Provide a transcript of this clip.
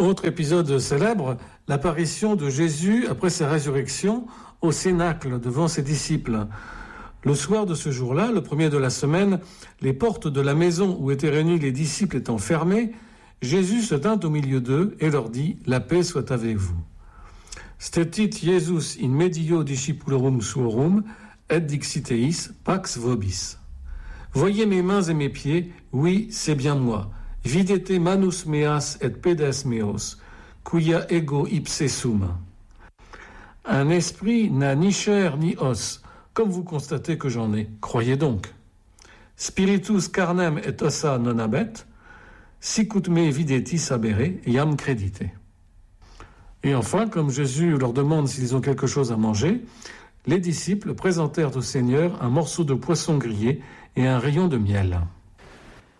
Autre épisode célèbre, l'apparition de Jésus après sa résurrection au Cénacle devant ses disciples. Le soir de ce jour-là, le premier de la semaine, les portes de la maison où étaient réunis les disciples étant fermées, Jésus se tint au milieu d'eux et leur dit « La paix soit avec vous ». Stetit Jesus in medio discipulorum suorum et dixiteis pax vobis. Voyez mes mains et mes pieds, oui, c'est bien moi. Videte manus meas et pedes meos, quia ego ipse sum. Un esprit n'a ni chair ni os, comme vous constatez que j'en ai. Croyez donc. Spiritus carnem et ossa non habet, sicut me videtis habere, iam credite. Et enfin, comme Jésus leur demande s'ils ont quelque chose à manger, les disciples présentèrent au Seigneur un morceau de poisson grillé et un rayon de miel.